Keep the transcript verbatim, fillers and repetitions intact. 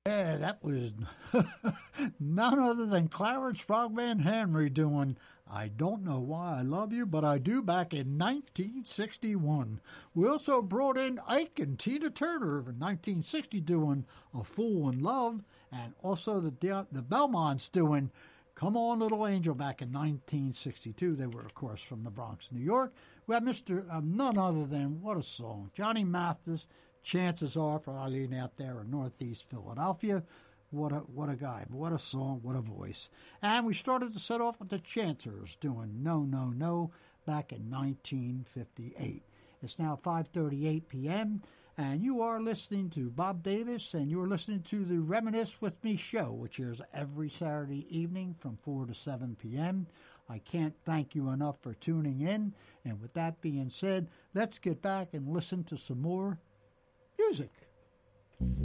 Yeah, that was none other than Clarence Frogman Henry doing I Don't Know Why I Love You, But I Do back in nineteen sixty-one. We also brought in Ike and Tina Turner in nineteen sixty doing A Fool in Love, and also the, the Belmonts doing Come On Little Angel back in nineteen sixty-two. They were, of course, from the Bronx, New York. We have Mister Uh, none other than, what a song, Johnny Mathis. Chances are for Eileen out there in Northeast Philadelphia. What a what a guy, what a song, what a voice. And we started to set off with the Chanters doing No, No, No back in nineteen fifty-eight. It's now five thirty-eight p.m., and you are listening to Bob Davis, and you're listening to the Reminisce With Me show, which airs every Saturday evening from four to seven p.m. I can't thank you enough for tuning in, and with that being said, let's get back and listen to some more music.